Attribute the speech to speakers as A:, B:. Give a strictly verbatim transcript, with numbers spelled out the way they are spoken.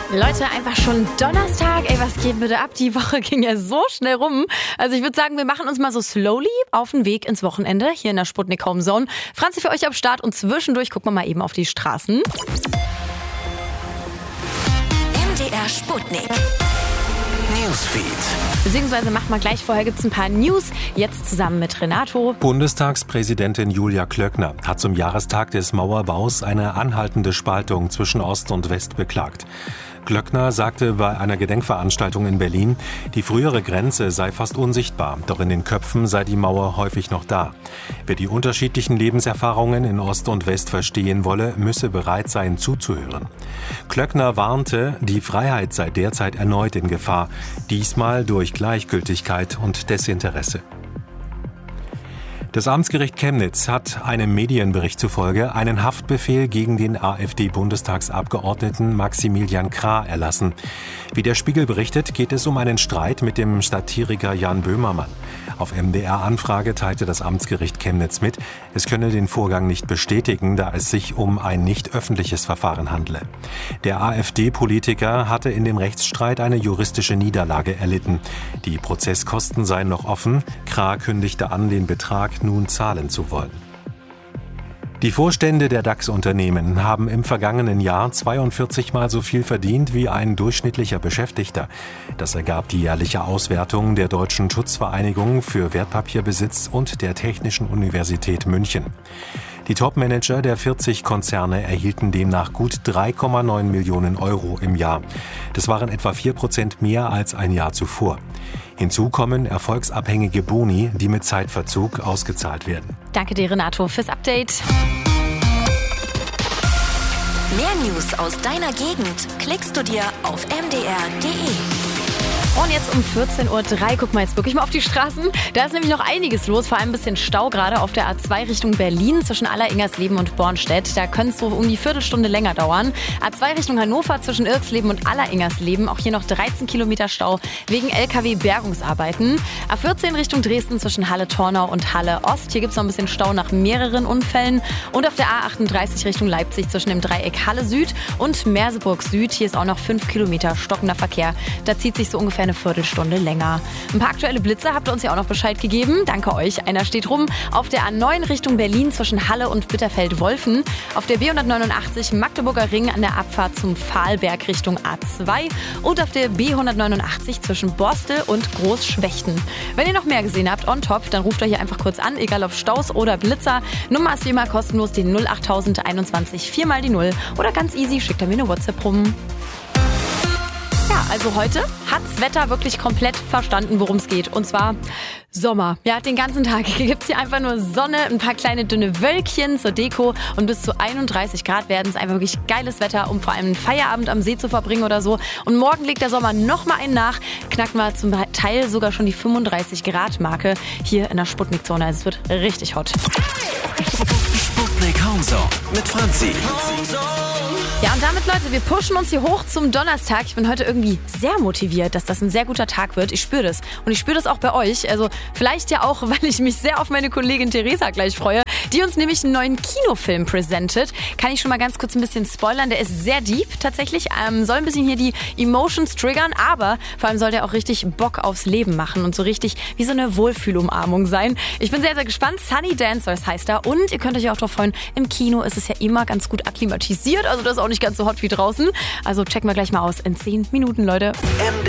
A: Leute, einfach schon Donnerstag. Ey, was geht bitte ab? Die Woche ging ja so schnell rum. Also ich würde sagen, wir machen uns mal so slowly auf den Weg ins Wochenende hier in der Sputnik Home Zone. Franzi für euch am Start und zwischendurch gucken wir mal eben auf die Straßen.
B: M D R Sputnik Newsfeed.
A: Beziehungsweise macht mal gleich, vorher gibt's ein paar News. Jetzt zusammen mit Renato.
C: Bundestagspräsidentin Julia Klöckner hat zum Jahrestag des Mauerbaus eine anhaltende Spaltung zwischen Ost und West beklagt. Klöckner sagte bei einer Gedenkveranstaltung in Berlin, die frühere Grenze sei fast unsichtbar, doch in den Köpfen sei die Mauer häufig noch da. Wer die unterschiedlichen Lebenserfahrungen in Ost und West verstehen wolle, müsse bereit sein zuzuhören. Klöckner warnte, die Freiheit sei derzeit erneut in Gefahr, diesmal durch Gleichgültigkeit und Desinteresse. Das Amtsgericht Chemnitz hat einem Medienbericht zufolge einen Haftbefehl gegen den AfD-Bundestagsabgeordneten Maximilian Krah erlassen. Wie der Spiegel berichtet, geht es um einen Streit mit dem Satiriker Jan Böhmermann. Auf M D R-Anfrage teilte das Amtsgericht Chemnitz mit, es könne den Vorgang nicht bestätigen, da es sich um ein nicht öffentliches Verfahren handle. Der AfD-Politiker hatte in dem Rechtsstreit eine juristische Niederlage erlitten. Die Prozesskosten seien noch offen. Krah kündigte an, den Betrag nun zahlen zu wollen. Die Vorstände der DAX-Unternehmen haben im vergangenen Jahr zweiundvierzig Mal so viel verdient wie ein durchschnittlicher Beschäftigter. Das ergab die jährliche Auswertung der Deutschen Schutzvereinigung für Wertpapierbesitz und der Technischen Universität München. Die Topmanager der vierzig Konzerne erhielten demnach gut drei Komma neun Millionen Euro im Jahr. Das waren etwa vier Prozent mehr als ein Jahr zuvor. Hinzu kommen erfolgsabhängige Boni, die mit Zeitverzug ausgezahlt werden.
A: Danke dir, Renato, fürs Update.
B: Mehr News aus deiner Gegend klickst du dir auf m d r punkt d e.
A: Und jetzt um vierzehn Uhr drei, guck mal jetzt wirklich mal auf die Straßen. Da ist nämlich noch einiges los, vor allem ein bisschen Stau gerade auf der A zwei Richtung Berlin zwischen Aller-Ingersleben und Bornstedt. Da könnte es so um die Viertelstunde länger dauern. A zwei Richtung Hannover zwischen Irksleben und Aller-Ingersleben. Auch hier noch dreizehn Kilometer Stau wegen L K W-Bergungsarbeiten. A vierzehn Richtung Dresden zwischen Halle-Tornau und Halle-Ost. Hier gibt es noch ein bisschen Stau nach mehreren Unfällen. Und auf der A achtunddreißig Richtung Leipzig zwischen dem Dreieck Halle-Süd und Merseburg-Süd. Hier ist auch noch fünf Kilometer stockender Verkehr. Da zieht sich so ungefähr eine Viertelstunde länger. Ein paar aktuelle Blitze habt ihr uns ja auch noch Bescheid gegeben. Danke euch. Einer steht rum auf der A neun Richtung Berlin zwischen Halle und Bitterfeld-Wolfen. Auf der B hundertneunundachtzig Magdeburger Ring an der Abfahrt zum Pfahlberg Richtung A zwei. Und auf der B hundertneunundachtzig zwischen Borstel und Großschwechten. Wenn ihr noch mehr gesehen habt, on top, dann ruft euch hier einfach kurz an, egal ob Staus oder Blitzer. Nummer ist wie immer kostenlos die null acht null null einundzwanzig vier mal die null. Oder ganz easy, schickt ihr mir eine WhatsApp rum. Ja, also heute hat's Wetter wirklich komplett verstanden, worum es geht. Und zwar Sommer. Ja, den ganzen Tag gibt's hier einfach nur Sonne, ein paar kleine dünne Wölkchen zur Deko und bis zu einunddreißig Grad werden es einfach wirklich geiles Wetter, um vor allem einen Feierabend am See zu verbringen oder so. Und morgen legt der Sommer noch mal einen nach, knackt mal zum Teil sogar schon die fünfunddreißig Grad Marke hier in der Sputnik-Zone. Also es wird richtig hot.
D: Sputnik Home Zone mit Franzi.
A: Ja, und damit, Leute, wir pushen uns hier hoch zum Donnerstag. Ich bin heute irgendwie sehr motiviert, dass das ein sehr guter Tag wird. Ich spüre das. Und ich spüre das auch bei euch. Also vielleicht ja auch, weil ich mich sehr auf meine Kollegin Theresa gleich freue, die uns nämlich einen neuen Kinofilm präsentiert. Kann ich schon mal ganz kurz ein bisschen spoilern. Der ist sehr deep tatsächlich. Ähm, soll ein bisschen hier die Emotions triggern, aber vor allem soll der auch richtig Bock aufs Leben machen und so richtig wie so eine Wohlfühlumarmung sein. Ich bin sehr, sehr gespannt. Sunny Dancers heißt er. Und ihr könnt euch auch darauf freuen, im Kino ist es ja immer ganz gut akklimatisiert. Also das ist auch nicht ganz so hot wie draußen. Also checken wir gleich mal aus in zehn Minuten, Leute.
D: M